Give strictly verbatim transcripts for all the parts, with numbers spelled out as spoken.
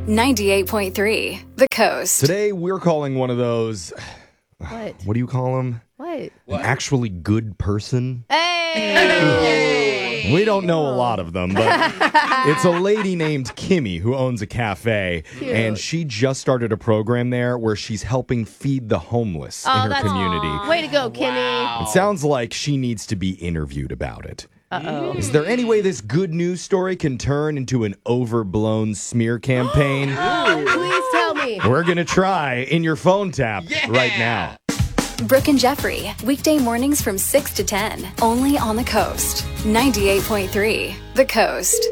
ninety-eight point three, The Coast. Today, we're calling one of those, What? what do you call them? What? An actually good person? Hey! We don't know a lot of them, but it's a lady named Kimmy who owns a cafe, Cute. and she just started a program there where she's helping feed the homeless Oh, in her that's- community. Way to go, Kimmy. It sounds like she needs to be interviewed about it. Uh-oh. Is there any way this good news story can turn into an overblown smear campaign? Please tell me. We're going to try in your phone tap right now. Brooke and Jeffrey, weekday mornings from six to ten, only on The Coast. ninety-eight point three, The Coast.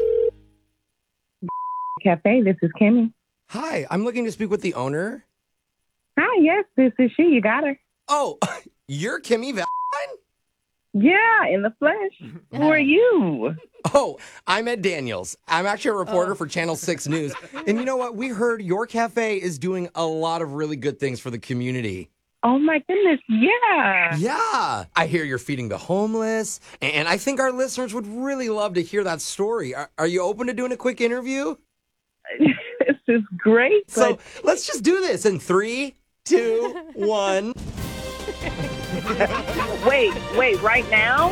Cafe, this is Kimmy. Hi, I'm looking to speak with the owner. Hi, yes, this is she. You got her. Oh, you're Kimmy Valentine? Yeah, in the flesh. Who are you? Oh, I'm Ed Daniels. I'm actually a reporter for Channel six News. And you know what? We heard your cafe is doing a lot of really good things for the community. Oh, my goodness, yeah. Yeah. I hear you're feeding the homeless, and I think our listeners would really love to hear that story. Are, are you open to doing a quick interview? This is great, So but let's just do this in three, two, one. wait, wait, right now?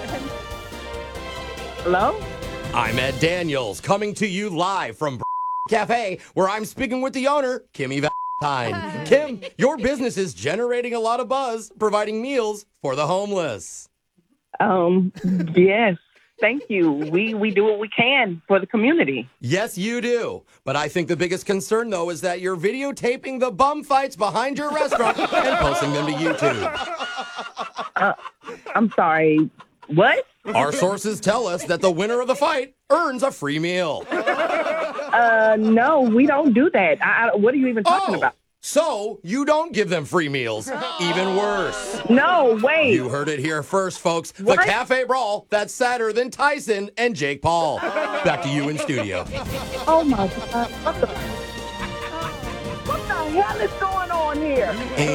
Hello? I'm Ed Daniels, coming to you live from Cafe, where I'm speaking with the owner, Kimmy Valentine. Kim, your business is generating a lot of buzz, providing meals for the homeless. Um, yes, thank you. We we do what we can for the community. Yes, you do. But I think the biggest concern, though, is that you're videotaping the bum fights behind your restaurant and posting them to YouTube. Uh, I'm sorry, what? Our sources tell us that the winner of the fight earns a free meal. Uh, no, we don't do that. I, I, what are you even talking Oh, about? so you don't give them free meals. Even worse. No, wait. You heard it here first, folks. The What? Cafe Brawl that's sadder than Tyson and Jake Paul. Back to you in studio. Oh, my God. What the, what the hell is going on here?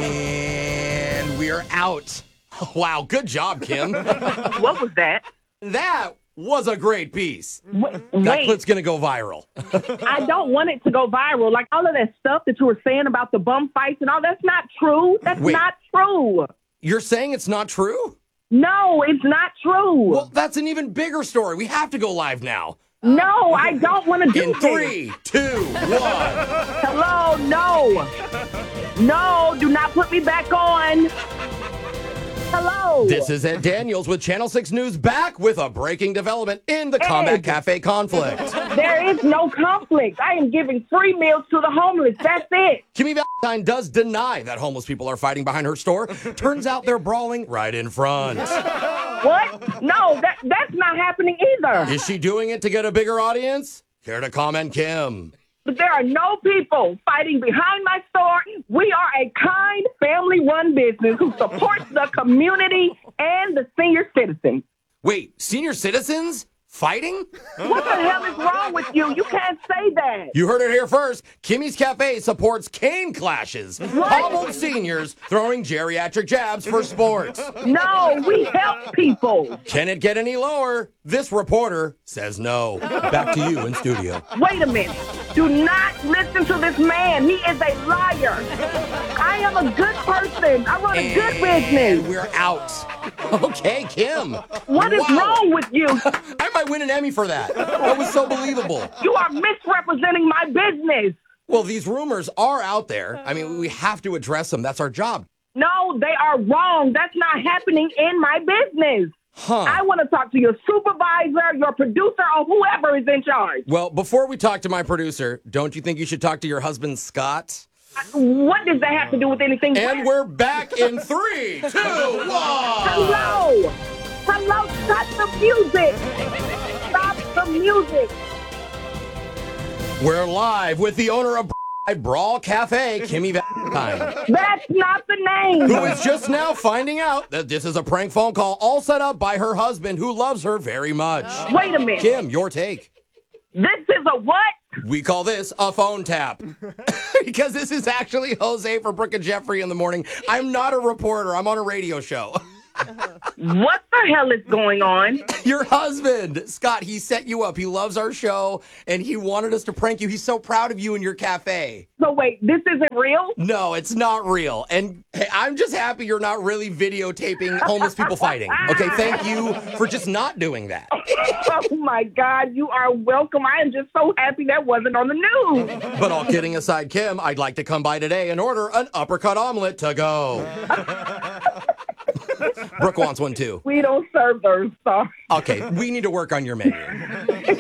And we're out. Wow, good job, Kim. What was that? That was a great piece. Wait, That wait. clip's going to go viral. I don't want it to go viral. Like all of that stuff that you were saying about the bum fights and all, that's not true. That's Wait. not true. You're saying it's not true? No, it's not true. Well, that's an even bigger story. We have to go live now. No, I don't want to do In this. three, two, one. Hello, no. No, do not put me back on. Hello. This is Ed Daniels with Channel six News back with a breaking development in the Combat Ed. Cafe conflict. There is no conflict. I am giving free meals to the homeless. That's it. Kimmy Valentine does deny that homeless people are fighting behind her store. Turns out they're brawling right in front. What? No, that that's not happening either. Is she doing it to get a bigger audience? Care to comment, Kim? But there are no people fighting behind my store. We are a kind, family-run business who supports the community and the senior citizens. Wait, senior citizens fighting? What the hell is wrong with you? You can't say that. You heard it here first. Kimmy's Cafe supports cane clashes. Hobbled seniors throwing geriatric jabs for sports. No, we help people. Can it get any lower? This reporter says no. Back to you in studio. Wait a minute. Do not listen to this man. He is a liar. I am a good person. I run a good And business. we're out. Okay, Kim. What is Wow. wrong with you? I might win an Emmy for that. That was so believable. You are misrepresenting my business. Well, these rumors are out there. I mean, we have to address them. That's our job. No, they are wrong. That's not happening in my business. Huh. I want to talk to your supervisor, your producer, or whoever is in charge. Well, before we talk to my producer, don't you think you should talk to your husband, Scott? What does that have to do with anything? And we're back in three, two, one. Hello. Hello. Stop the music. Stop the music. We're live with the owner of Brawl Cafe, Kimmy Valentine, That's not the name. who is just now finding out that this is a prank phone call all set up by her husband who loves her very much. Wait a minute. Kim, your take. This is a what? We call this a phone tap. Because this is actually Jose for Brooke and Jeffrey in the morning. I'm not a reporter. I'm on a radio show. What the hell is going on? Your husband, Scott, he set you up. He loves our show, and he wanted us to prank you. He's so proud of you and your cafe. So wait, this isn't real? No, it's not real. And hey, I'm just happy you're not really videotaping homeless people fighting. Okay, thank you for just not doing that. Oh my God, you are welcome. I am just so happy that wasn't on the news. But all kidding aside, Kim, I'd like to come by today and order an uppercut omelet to go. Brooke wants one too. We don't serve those, sorry. Okay, we need to work on your menu.